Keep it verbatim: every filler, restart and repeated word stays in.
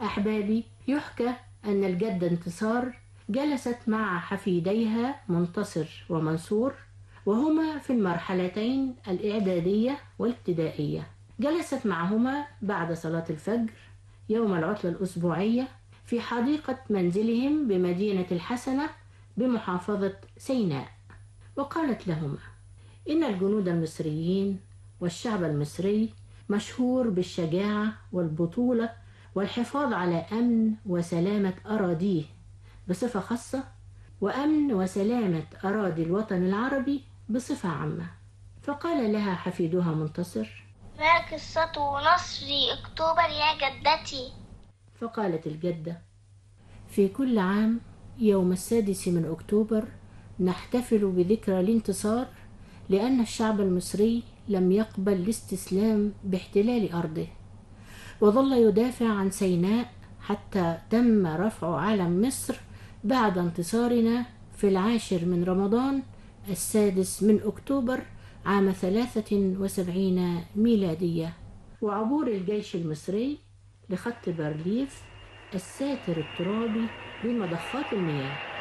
أحبابي، يحكى أن الجدة انتصار جلست مع حفيديها منتصر ومنصور وهما في المرحلتين الإعدادية والابتدائية. جلست معهما بعد صلاة الفجر يوم العطلة الأسبوعية في حديقة منزلهم بمدينة الحسنة بمحافظة سيناء، وقالت لهما: إن الجنود المصريين والشعب المصري مشهور بالشجاعة والبطولة والحفاظ على أمن وسلامة أراضيه بصفة خاصة، وأمن وسلامة أراضي الوطن العربي بصفة عامة. فقال لها حفيدها منتصر: ما قصة نصر أكتوبر يا جدتي؟ فقالت الجدة: في كل عام يوم السادس من أكتوبر نحتفل بذكرى الانتصار، لأن الشعب المصري لم يقبل الاستسلام باحتلال أرضه، وظل يدافع عن سيناء حتى تم رفع علم مصر بعد انتصارنا في العاشر من رمضان السادس من أكتوبر عام ثلاثة وسبعين ميلادية، وعبور الجيش المصري لخط بارليف الساتر الترابي بمضخات المياه.